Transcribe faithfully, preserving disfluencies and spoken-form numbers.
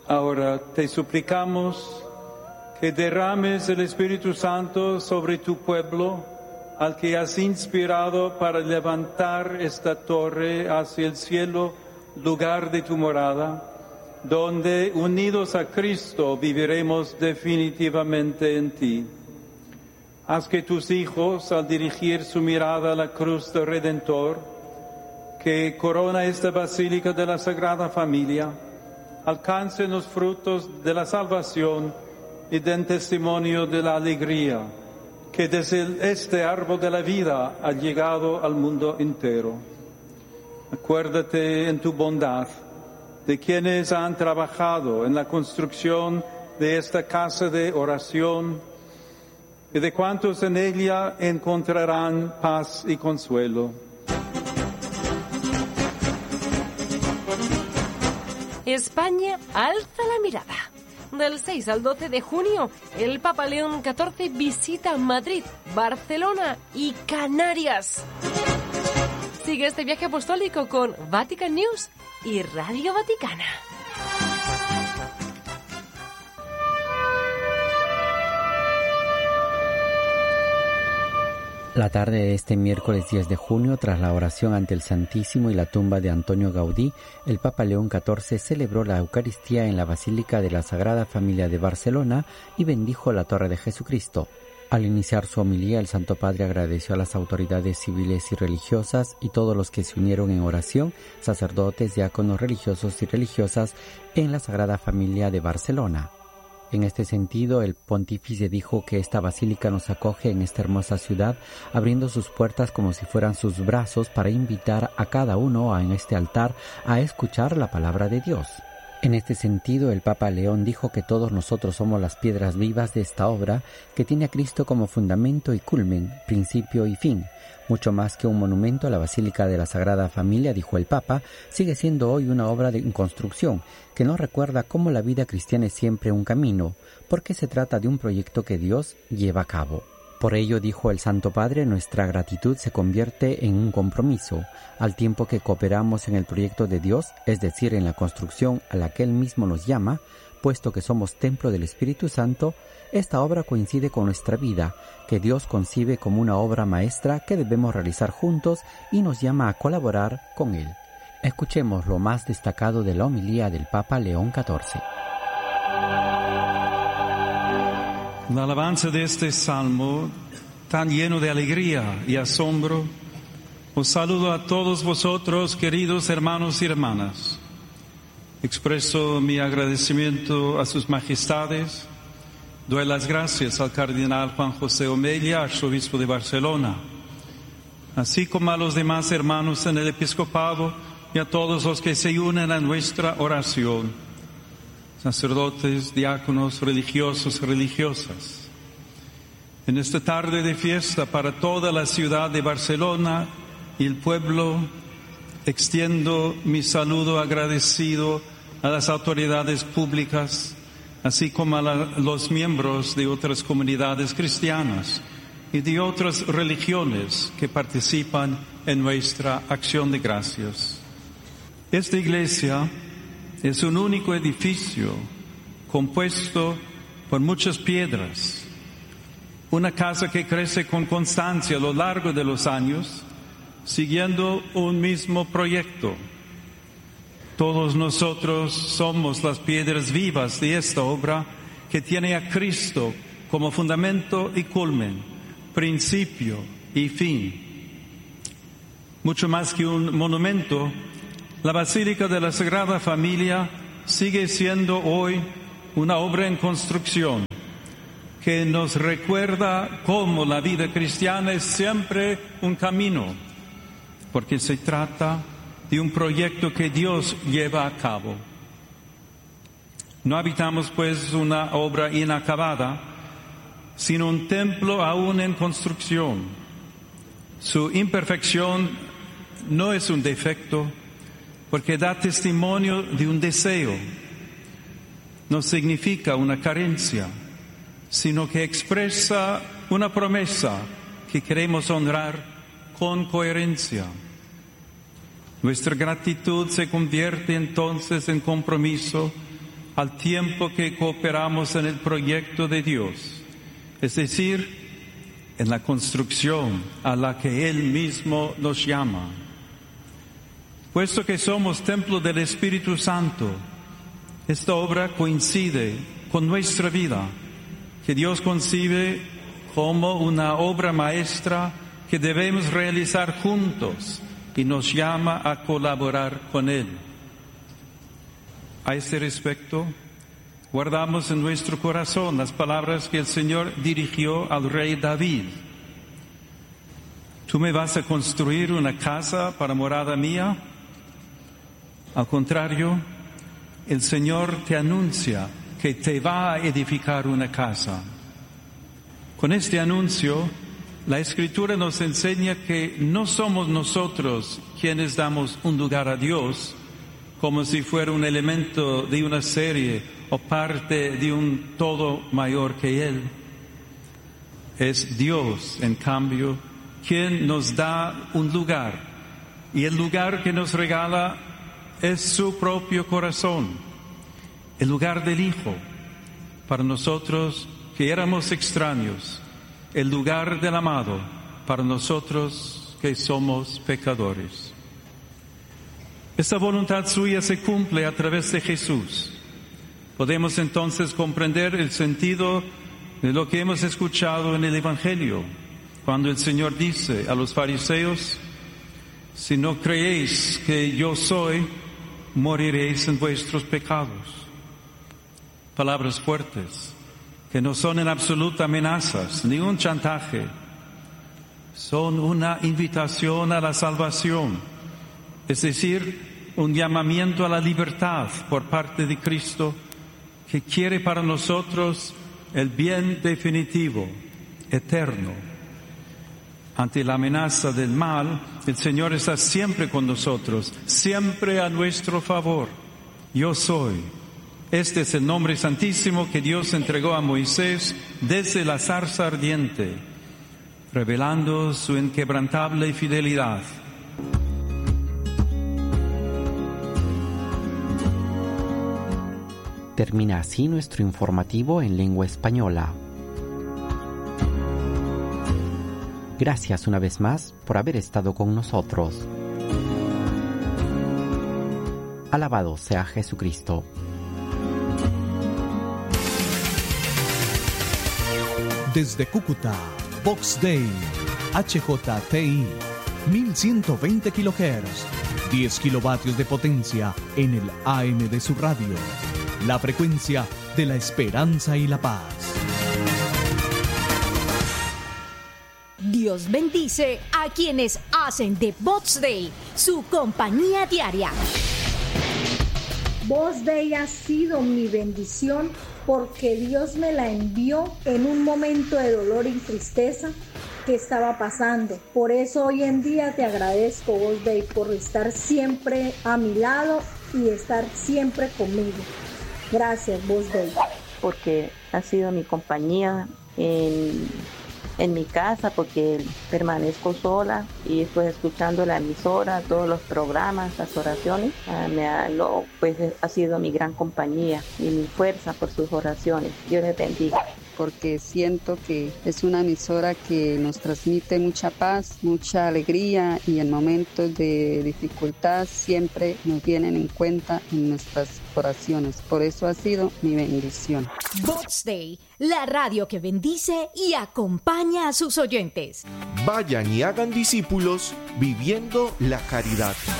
Ahora te suplicamos que derrames el Espíritu Santo sobre tu pueblo, al que has inspirado para levantar esta torre hacia el cielo, lugar de tu morada, donde unidos a Cristo viviremos definitivamente en ti. Haz que tus hijos, al dirigir su mirada a la cruz del Redentor, que corona esta Basílica de la Sagrada Familia, alcancen los frutos de la salvación y den testimonio de la alegría que desde este árbol de la vida ha llegado al mundo entero. Acuérdate en tu bondad de quienes han trabajado en la construcción de esta casa de oración y de cuantos en ella encontrarán paz y consuelo. España alza la mirada. Del seis al doce de junio, el Papa León catorce visita Madrid, Barcelona y Canarias. Sigue este viaje apostólico con Vatican News y Radio Vaticana. La tarde de este miércoles diez de junio, tras la oración ante el Santísimo y la tumba de Antonio Gaudí, el Papa León catorce celebró la Eucaristía en la Basílica de la Sagrada Familia de Barcelona y bendijo la Torre de Jesucristo. Al iniciar su homilía, el Santo Padre agradeció a las autoridades civiles y religiosas y todos los que se unieron en oración, sacerdotes, diáconos, religiosos y religiosas en la Sagrada Familia de Barcelona. En este sentido, el pontífice dijo que esta basílica nos acoge en esta hermosa ciudad, abriendo sus puertas como si fueran sus brazos para invitar a cada uno en este altar a escuchar la palabra de Dios. En este sentido, el Papa León dijo que todos nosotros somos las piedras vivas de esta obra que tiene a Cristo como fundamento y culmen, principio y fin. Mucho más que un monumento, la Basílica de la Sagrada Familia, dijo el Papa, sigue siendo hoy una obra de, en construcción que nos recuerda cómo la vida cristiana es siempre un camino, porque se trata de un proyecto que Dios lleva a cabo. Por ello, dijo el Santo Padre, nuestra gratitud se convierte en un compromiso, al tiempo que cooperamos en el proyecto de Dios, es decir, en la construcción a la que Él mismo nos llama, puesto que somos templo del Espíritu Santo. Esta obra coincide con nuestra vida, que Dios concibe como una obra maestra que debemos realizar juntos y nos llama a colaborar con Él. Escuchemos lo más destacado de la homilía del Papa León catorce. La alabanza de este salmo, tan lleno de alegría y asombro, os saludo a todos vosotros, queridos hermanos y hermanas. Expreso mi agradecimiento a sus majestades. Doy las gracias al cardenal Juan José Omeya, arzobispo de Barcelona, así como a los demás hermanos en el episcopado y a todos los que se unen a nuestra oración. Sacerdotes, diáconos, religiosos, religiosas. En esta tarde de fiesta para toda la ciudad de Barcelona y el pueblo, extiendo mi saludo agradecido a las autoridades públicas, así como a la, los miembros de otras comunidades cristianas y de otras religiones que participan en nuestra acción de gracias. Esta iglesia es un único edificio compuesto por muchas piedras, una casa que crece con constancia a lo largo de los años, siguiendo un mismo proyecto. Todos nosotros somos las piedras vivas de esta obra que tiene a Cristo como fundamento y culmen, principio y fin. Mucho más que un monumento, la Basílica de la Sagrada Familia sigue siendo hoy una obra en construcción que nos recuerda cómo la vida cristiana es siempre un camino, porque se trata de un proyecto que Dios lleva a cabo. No habitamos pues una obra inacabada, sino un templo aún en construcción. Su imperfección no es un defecto, porque da testimonio de un deseo. No significa una carencia, sino que expresa una promesa que queremos honrar con coherencia. Nuestra gratitud se convierte entonces en compromiso al tiempo que cooperamos en el proyecto de Dios, es decir, en la construcción a la que Él mismo nos llama. Puesto que somos templo del Espíritu Santo, esta obra coincide con nuestra vida, que Dios concibe como una obra maestra que debemos realizar juntos y nos llama a colaborar con Él. A este respecto, guardamos en nuestro corazón las palabras que el Señor dirigió al rey David. ¿Tú me vas a construir una casa para morada mía? Al contrario, el Señor te anuncia que te va a edificar una casa. Con este anuncio, la Escritura nos enseña que no somos nosotros quienes damos un lugar a Dios, como si fuera un elemento de una serie o parte de un todo mayor que Él. Es Dios, en cambio, quien nos da un lugar, y el lugar que nos regala es su propio corazón, el lugar del Hijo, para nosotros que éramos extraños, el lugar del amado, para nosotros que somos pecadores. Esta voluntad suya se cumple a través de Jesús. Podemos entonces comprender el sentido de lo que hemos escuchado en el Evangelio, cuando el Señor dice a los fariseos: si no creéis que yo soy, moriréis en vuestros pecados. Palabras fuertes, que no son en absoluta amenazas, ni un chantaje. Son una invitación a la salvación, es decir, un llamamiento a la libertad por parte de Cristo, que quiere para nosotros el bien definitivo, eterno. Ante la amenaza del mal, el Señor está siempre con nosotros, siempre a nuestro favor. Yo soy. Este es el nombre santísimo que Dios entregó a Moisés desde la zarza ardiente, revelando su inquebrantable fidelidad. Termina así nuestro informativo en lengua española. Gracias una vez más por haber estado con nosotros. Alabado sea Jesucristo. Desde Cúcuta, Vox Day, H J T I, mil ciento veinte kilohertz, diez kilovatios de potencia en el A M de su radio. La frecuencia de la esperanza y la paz. Dios bendice a quienes hacen de Vox Day su compañía diaria. Vox Day ha sido mi bendición porque Dios me la envió en un momento de dolor y tristeza que estaba pasando. Por eso hoy en día te agradezco, Vox Day, por estar siempre a mi lado y estar siempre conmigo. Gracias, Vox Day. Porque ha sido mi compañía en, en mi casa, porque permanezco sola y pues escuchando la emisora, todos los programas, las oraciones, uh, me ha, lo, pues ha sido mi gran compañía y mi fuerza por sus oraciones. Dios les bendiga. Porque siento que es una emisora que nos transmite mucha paz, mucha alegría, y en momentos de dificultad siempre nos tienen en cuenta en nuestras oraciones. Por eso ha sido mi bendición. Vox Day, la radio que bendice y acompaña a sus oyentes. Vayan y hagan discípulos viviendo la caridad.